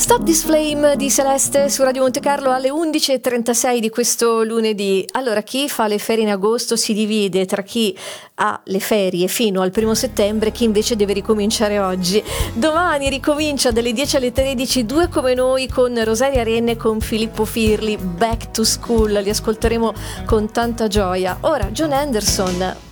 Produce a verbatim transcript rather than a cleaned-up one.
Stop This Flame di Celeste su Radio Monte Carlo alle undici e trentasei di questo lunedì. Allora, chi fa le ferie in agosto si divide tra chi ha le ferie fino al primo settembre e chi invece deve ricominciare oggi. Domani ricomincia dalle dieci alle tredici Due come noi con Rosaria Renne e con Filippo Firli, Back to School, li ascolteremo con tanta gioia. Ora John Anderson.